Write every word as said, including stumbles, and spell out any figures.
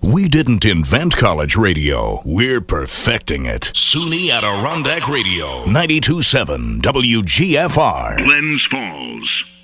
We didn't invent college radio. We're perfecting it. SUNY Adirondack Radio, ninety-two point seven W G F R. Glens Falls.